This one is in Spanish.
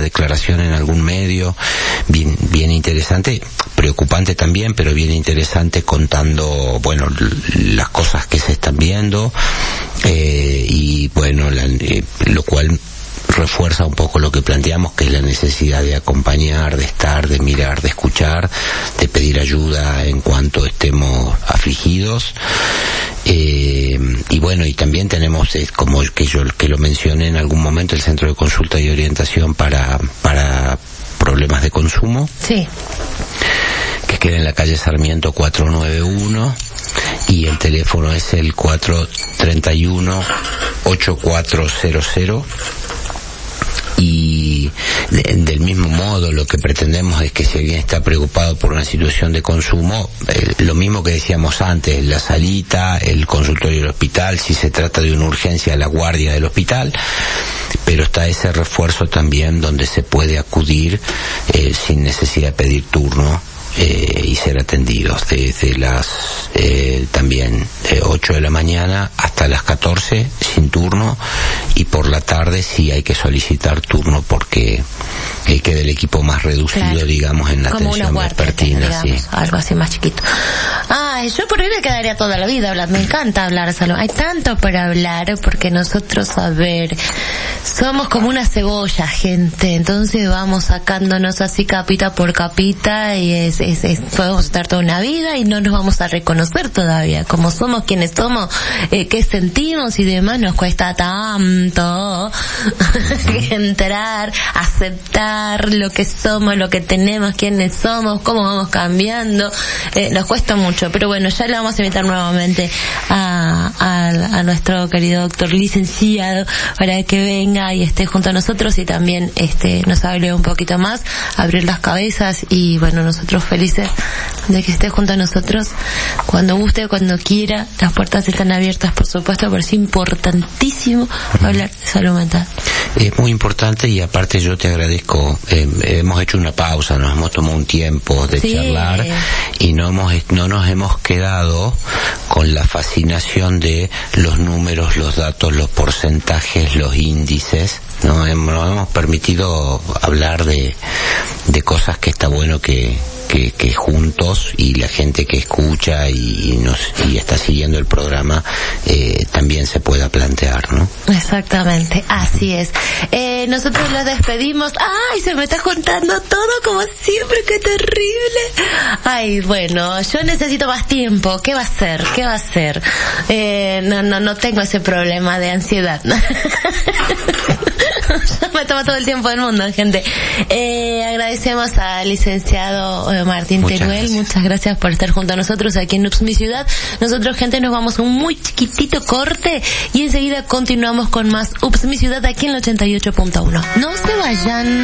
declaración en algún medio, bien interesante, preocupante también, pero bien interesante, contando, bueno, las cosas que se están viendo, y bueno, lo cual refuerza un poco lo que planteamos, que es la necesidad de acompañar, de estar, de mirar, de escuchar, de pedir ayuda en cuanto estemos afligidos. Y bueno, y también tenemos, como que lo mencioné en algún momento, el Centro de Consulta y Orientación para problemas de consumo. Sí. Que queda en la calle Sarmiento 491, y el teléfono es el 431-8400. Y del mismo modo, lo que pretendemos es que si alguien está preocupado por una situación de consumo, lo mismo que decíamos antes, la salita, el consultorio del hospital, si se trata de una urgencia, la guardia del hospital, pero está ese refuerzo también donde se puede acudir sin necesidad de pedir turno, y ser atendidos desde las también 8 de la mañana hasta las 14 sin turno, y por la tarde sí hay que solicitar turno porque queda el equipo más reducido, claro, digamos, en la atención vespertina, sí. Algo así más chiquito. Ay, yo por ahí me quedaría toda la vida hablando, me encanta hablar de salud, hay tanto para hablar, porque nosotros, a ver, somos como una cebolla, gente, entonces vamos sacándonos así capita por capita, y podemos estar toda una vida y no nos vamos a reconocer todavía como somos, quienes somos, qué sentimos y demás. Nos cuesta tanto entrar, aceptar lo que somos, lo que tenemos, quiénes somos, cómo vamos cambiando, nos cuesta mucho, pero bueno, ya le vamos a invitar nuevamente a nuestro querido doctor licenciado para que venga y esté junto a nosotros y también nos hable un poquito más, abrir las cabezas, y bueno, nosotros felices de que esté junto a nosotros cuando guste, cuando quiera. Las puertas están abiertas, por supuesto, pero es importantísimo hablar de salud mental. Es muy importante, y aparte yo te agradezco, hemos hecho una pausa, nos hemos tomado un tiempo de charlar, y no nos hemos quedado con la fascinación de los números, los datos, los porcentajes, los índices. Nos hemos permitido hablar de cosas que está bueno que juntos, y la gente que escucha y está siguiendo el programa también se pueda plantear, ¿no? Exactamente, así es. Nosotros los despedimos. Ay, se me está juntando todo como siempre, qué terrible. Ay, bueno, yo necesito más tiempo. ¿Qué va a hacer? No tengo ese problema de ansiedad. Me toma todo el tiempo del mundo, gente. Agradecemos al licenciado Martín Teruel. Muchas gracias por estar junto a nosotros aquí en Ups Mi Ciudad. Nosotros, gente, nos vamos a un muy chiquitito corte y enseguida continuamos con más Ups Mi Ciudad aquí en el 88.1. No se vayan.